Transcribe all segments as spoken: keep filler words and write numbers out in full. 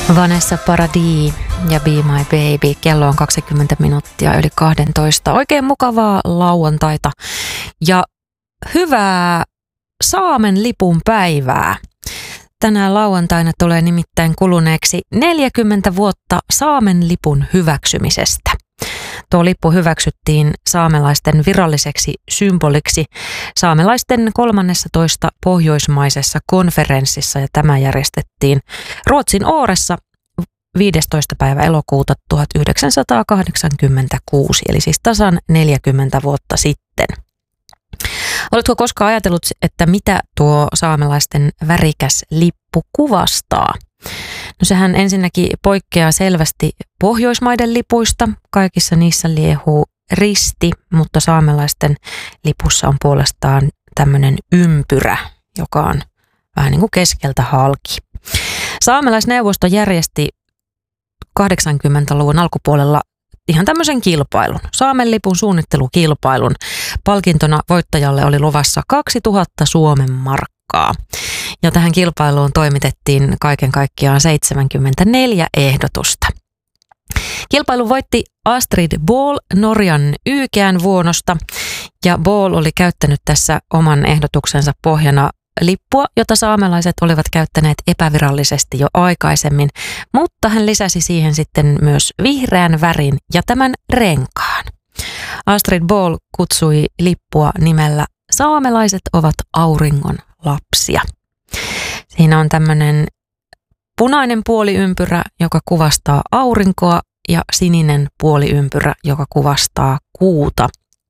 Vanessa Paradis ja Be My Baby. Kello on kaksikymmentä minuuttia yli kaksitoista. Oikein mukavaa lauantaita ja hyvää Saamen lipun päivää. Tänään lauantaina tulee nimittäin kuluneeksi neljäkymmentä vuotta Saamen lipun hyväksymisestä. Tuo lippu hyväksyttiin saamelaisten viralliseksi symboliksi saamelaisten kolmannessatoista pohjoismaisessa konferenssissa, ja tämä järjestettiin Ruotsin Åressa viidestoista päivä elokuuta tuhatyhdeksänsataakahdeksankymmentäkuusi, eli siis tasan neljäkymmentä vuotta sitten. Oletko koskaan ajatellut, että mitä tuo saamelaisten värikäs lippu kuvastaa? No sehän ensinnäkin poikkeaa selvästi Pohjoismaiden lipuista. Kaikissa niissä liehuu risti, mutta saamelaisten lipussa on puolestaan tämmöinen ympyrä, joka on vähän niin kuin keskeltä halki. Saamelaisneuvosto järjesti kahdeksankymmentäluvun alkupuolella ihan tämmöisen kilpailun, Saamen lipun suunnittelukilpailun. Palkintona voittajalle oli luvassa kaksituhatta Suomen markkaa. Ja tähän kilpailuun toimitettiin kaiken kaikkiaan seitsemänkymmentäneljä ehdotusta. Kilpailu voitti Astrid Ball Norjan Ykään vuonosta, ja Ball oli käyttänyt tässä oman ehdotuksensa pohjana lippua, jota saamelaiset olivat käyttäneet epävirallisesti jo aikaisemmin, mutta hän lisäsi siihen sitten myös vihreän värin ja tämän renkaan. Astrid Ball kutsui lippua nimellä Saamelaiset ovat auringon lapsia. Siinä on tämmöinen punainen puoliympyrä, joka kuvastaa aurinkoa, ja sininen puoliympyrä, joka kuvastaa kuuta.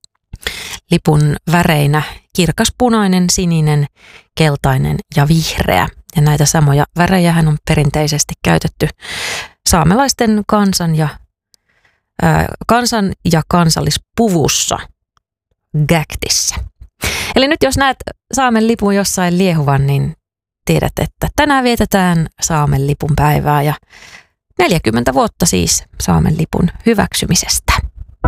Lipun väreinä kirkaspunainen, sininen, keltainen ja vihreä. Ja näitä samoja värejähän on perinteisesti käytetty saamelaisten kansan ja, ää, kansan ja kansallispuvussa, Gäktissä. Eli nyt jos näet Saamen lipun jossain liehuvan, niin tiedät, että tänään vietetään Saamen lipun päivää ja neljäkymmentä vuotta siis Saamen lipun hyväksymisestä.